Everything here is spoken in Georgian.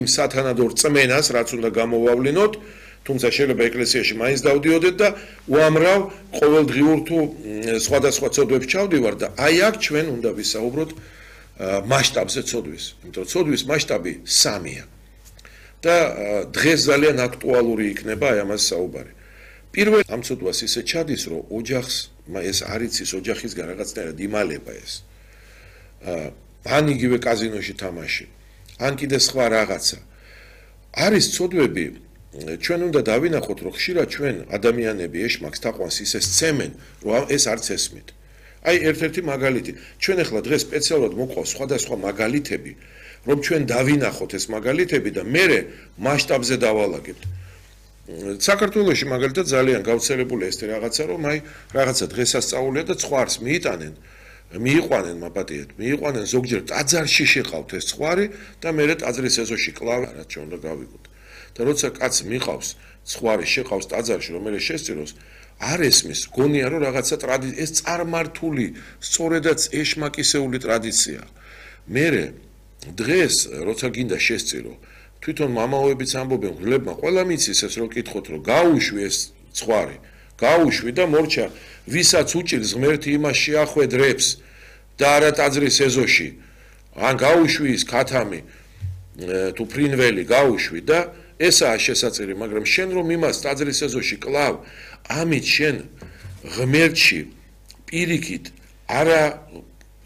სათანადო რწმენას, რაც უნდა გამოვავლინოთ, თუმცა შეიძლება ეკლესიაში მაინც დავდიოდეთ და უამრავ ყოველდღიურ თუ სხვადასხვა ცოდვებს ჩავდივარ და აი აქ ჩვენ უნდა ვისაუბროთ მასშტაბზე ცოდვის. იმიტომ რომ ცოდვის მასშტაბი სამია. და დღეს ძალიან აქტუალური იქნება აი ამას საუბარი. პირველ ამ ცოდვას ისე ჩადის, რომ ოჯახს ეს არ იცის ოჯახისგან რაღაცნაირად იმალება ეს. ან იგივე კაზინოში თამაში. ან კიდე სხვა რაღაცა. არის ცოდვები, ჩვენ უნდა დავინახოთ, რომ ხშირად ჩვენ ადამიანები ეშმაკს თაყვანს ისე სცემენ, რომ ეს არც ესმით. აი ერთ-ერთი მაგალითი. ჩვენ ახლა დღეს სპეციალურად მოყავს სხვადასხვა მაგალითები, რომ ჩვენ დავინახოთ ეს მაგალითები და მერე მასშტაბზე დავალაგებთ. საქართველოში მაგალითად ძალიან გავრცელებული ეს რაღაცა, რომ აი რაღაცა დღესასწაულია და ცხვარს მიიყვანენ მაპატიეთ, მიიყვანენ ზოგჯერ ტაძარში შეყავთ ეს ცხვარი და მერე ტაძრის ეზოში კლავ, რაც ჩვენ უნდა გავიგოთ. და როცა კაცს მიყავს ცხვარი შეყავს ტაძარში, რომ მერე შესწიროს, არ ესმის, გონია რომ რაღაცა ტრადიცია, ეს წარმართული, სწორედაც ეშმაკისეული ტრადიცია. მერე დღეს როცა გინდა შესწირო, თვითონ მამაოებიც ამბობენ, ღლებმა ყველა მიცის ეს რომ კითხოთ, რომ გაუშვი ეს ცხვარი, გაუშვი და მორჩა, ვისაც უჭირს ღმერთი იმას შეახვედრებს და არა ტაძრის ეზოში, ან გაუშვი ის ქათამი თუ ფრინველი გაუშვი და ესაა შესაწირი, მაგრამ შენ რომ იმას ტაძრის ეზოში კლავ, ამით შენ ღმერთში პირიქით არა